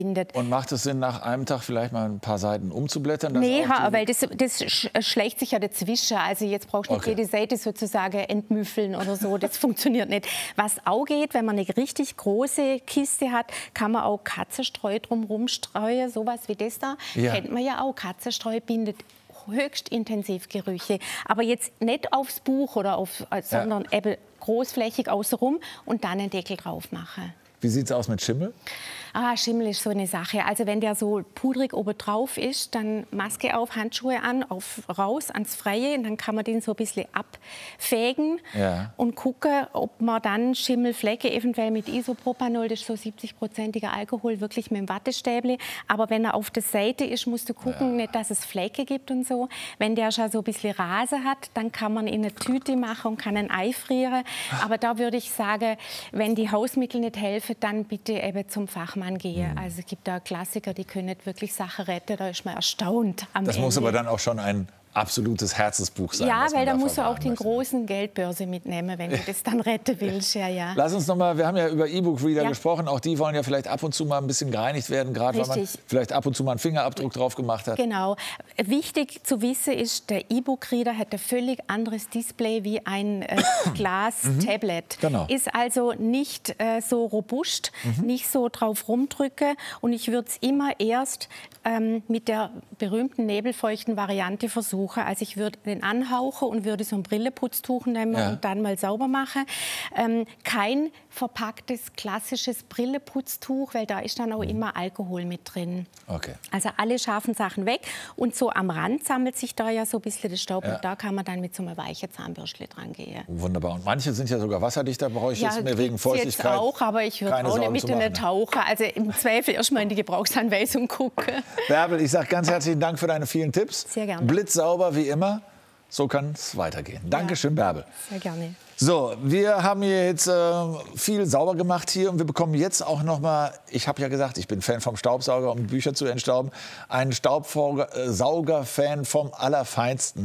Und macht es Sinn, nach einem Tag vielleicht mal ein paar Seiten umzublättern? Nee, weil das schlägt sich ja dazwischen. Also jetzt brauchst du nicht jede Seite sozusagen entmüffeln oder so. Das funktioniert nicht. Was auch geht, wenn man eine richtig große Kiste hat, kann man auch Katzenstreu drumherum streuen. Sowas wie das da kennt man ja auch. Katzenstreu bindet höchst intensiv Gerüche. Aber jetzt nicht aufs Buch oder sondern eben großflächig außenrum und dann einen Deckel drauf machen. Wie sieht es aus mit Schimmel? Schimmel ist so eine Sache. Also wenn der so pudrig oben drauf ist, dann Maske auf, Handschuhe an, raus ans Freie. Und dann kann man den so ein bisschen abfegen und gucken, ob man dann Schimmelflecke eventuell mit Isopropanol, das ist so 70%iger Alkohol, wirklich mit dem Wattestäbli. Aber wenn er auf der Seite ist, musst du gucken, nicht, dass es Flecke gibt und so. Wenn der schon so ein bisschen Rase hat, dann kann man in eine Tüte machen und kann ein Ei frieren. Aber da würde ich sagen, wenn die Hausmittel nicht helfen, dann bitte eben zum Fachmann gehen. Also es gibt da Klassiker, die können nicht wirklich Sachen retten. Da ist man erstaunt am Ende. Das muss aber dann auch schon ein absolutes Herzensbuch sein. Ja, weil da musst du auch den großen Geldbörse mitnehmen, wenn du das dann retten willst. Lass uns noch mal, wir haben ja über E-Book-Reader gesprochen, auch die wollen ja vielleicht ab und zu mal ein bisschen gereinigt werden, gerade weil man vielleicht ab und zu mal einen Fingerabdruck drauf gemacht hat. Genau. Wichtig zu wissen ist, der E-Book-Reader hat ein völlig anderes Display wie ein Glas-Tablet. Ist also nicht so robust, nicht so drauf rumdrücken und ich würde es immer erst mit der berühmten nebelfeuchten Variante versuchen. Also ich würde den anhauchen und würde so ein Brilleputztuch nehmen und dann mal sauber machen. Kein verpacktes, klassisches Brilleputztuch, weil da ist dann auch immer Alkohol mit drin. Also alle scharfen Sachen weg. Und so am Rand sammelt sich da ja so ein bisschen das Staub. Und da kann man dann mit so einer weichen Zahnbürste dran gehen. Wunderbar. Und manche sind ja sogar wasserdichter, brauche ich jetzt mehr wegen Feuchtigkeit. Jetzt auch, aber ich würde auch nicht mit denen tauchen. Also im Zweifel erst mal in die Gebrauchsanweisung gucken. Bärbel, ich sage ganz herzlichen Dank für deine vielen Tipps. Sehr gerne. Blitzsauber wie immer. So kann es weitergehen. Dankeschön, Bärbel. Sehr gerne. So, wir haben hier jetzt viel sauber gemacht hier und wir bekommen jetzt auch noch mal, ich habe ja gesagt, ich bin Fan vom Staubsauger, um Bücher zu entstauben, einen Staubsauger-Fan vom Allerfeinsten.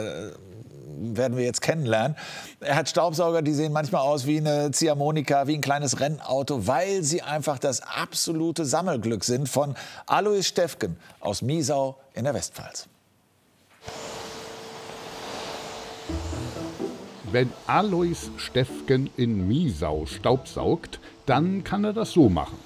Werden wir jetzt kennenlernen. Er hat Staubsauger, die sehen manchmal aus wie eine Ziehharmonika, wie ein kleines Rennauto, weil sie einfach das absolute Sammelglück sind, von Alois Steffgen aus Miesau in der Westpfalz. Wenn Alois Steffgen in Miesau staubsaugt, dann kann er das so machen.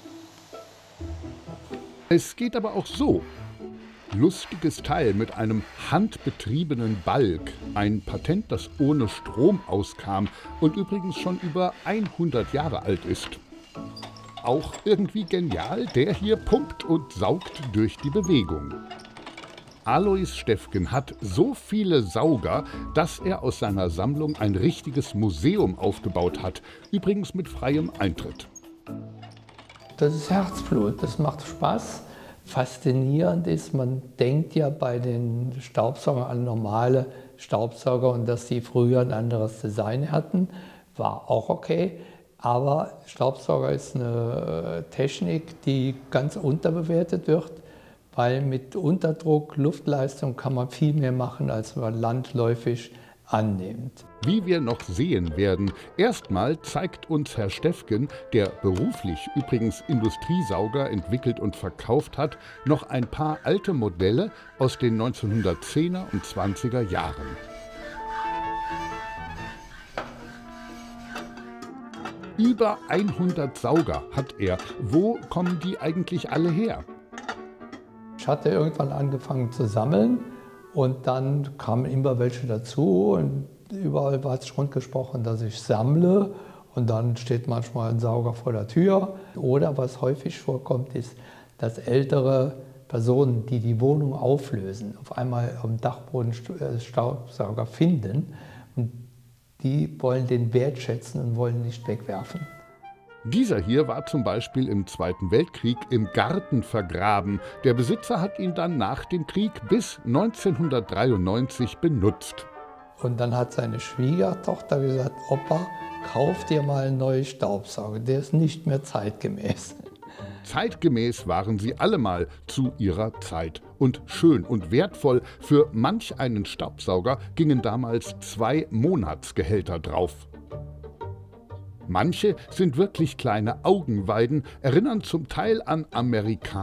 Es geht aber auch so. Lustiges Teil mit einem handbetriebenen Balg. Ein Patent, das ohne Strom auskam und übrigens schon über 100 Jahre alt ist. Auch irgendwie genial, der hier pumpt und saugt durch die Bewegung. Alois Steffgen hat so viele Sauger, dass er aus seiner Sammlung ein richtiges Museum aufgebaut hat. Übrigens mit freiem Eintritt. Das ist Herzblut, das macht Spaß. Faszinierend ist, man denkt ja bei den Staubsaugern an normale Staubsauger und dass die früher ein anderes Design hatten, war auch okay. Aber Staubsauger ist eine Technik, die ganz unterbewertet wird, weil mit Unterdruck, Luftleistung kann man viel mehr machen, als man landläufig annimmt. Wie wir noch sehen werden, erstmal zeigt uns Herr Steffgen, der beruflich übrigens Industriesauger entwickelt und verkauft hat, noch ein paar alte Modelle aus den 1910er und 20er Jahren. Über 100 Sauger hat er. Wo kommen die eigentlich alle her? Ich hatte irgendwann angefangen zu sammeln und dann kamen immer welche dazu und überall war es rundgesprochen, dass ich sammle und dann steht manchmal ein Sauger vor der Tür. Oder was häufig vorkommt, ist, dass ältere Personen, die die Wohnung auflösen, auf einmal am Dachboden Staubsauger finden und die wollen den wertschätzen und wollen nicht wegwerfen. Dieser hier war zum Beispiel im Zweiten Weltkrieg im Garten vergraben. Der Besitzer hat ihn dann nach dem Krieg bis 1993 benutzt. Und dann hat seine Schwiegertochter gesagt, Opa, kauf dir mal einen neuen Staubsauger, der ist nicht mehr zeitgemäß. Zeitgemäß waren sie allemal zu ihrer Zeit. Und schön und wertvoll, für manch einen Staubsauger gingen damals 2 Monatsgehälter drauf. Manche sind wirklich kleine Augenweiden, erinnern zum Teil an amerikanische